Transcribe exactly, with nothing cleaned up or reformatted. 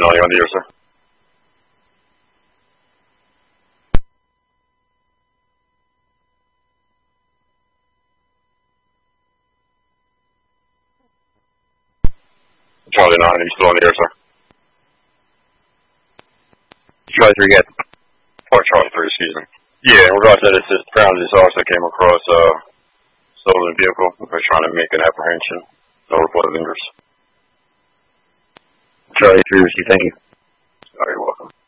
Charlie nine on the air, sir. Charlie nine, are you still on the air, sir? Charlie three, yes. Oh, Charlie three, excuse me. Yeah, in regards to that, it's apparently this officer came across a stolen vehicle. We're trying to make an apprehension. No reported injuries. Charlie three, thank you. Oh, you're welcome.